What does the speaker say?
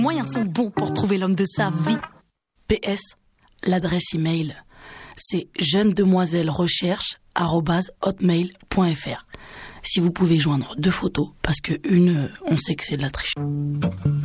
Moyens sont bons pour trouver l'homme de sa vie. PS, l'adresse email, c'est jeunedemoisellerecherche@hotmail.fr. Si vous pouvez joindre 2 photos, parce que une, on sait que c'est de la triche.